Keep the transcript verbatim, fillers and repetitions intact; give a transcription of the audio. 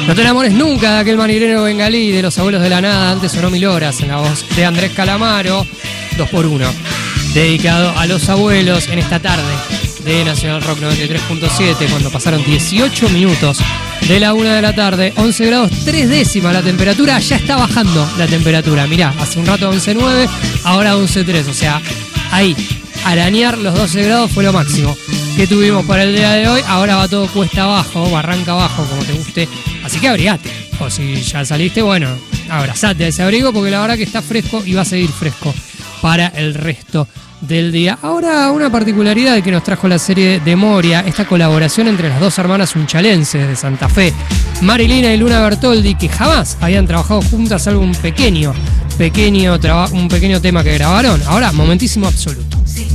No te enamores nunca de aquel marinero bengalí de los abuelos de la nada. Antes sonó Mil Horas en la voz de Andrés Calamaro. Dos por uno. Dedicado a los abuelos en esta tarde de Nacional Rock noventa y tres punto siete, cuando pasaron dieciocho minutos de la una de la tarde, once grados tres décimas la temperatura. Ya está bajando la temperatura. Mirá, hace un rato once nueve, ahora once tres. O sea, ahí, arañar los doce grados fue lo máximo que tuvimos para el día de hoy. Ahora va todo cuesta abajo, barranca abajo, como te guste. Así que abrigate. O si ya saliste, bueno, abrazate a ese abrigo, porque la verdad que está fresco y va a seguir fresco para el resto del día. Ahora, una particularidad que nos trajo la serie de Moria, esta colaboración entre las dos hermanas unchalenses de Santa Fe, Marilina y Luna Bertoldi, que jamás habían trabajado juntas, salvo un pequeño, pequeño, traba- un pequeño tema que grabaron. Ahora, momentísimo absoluto.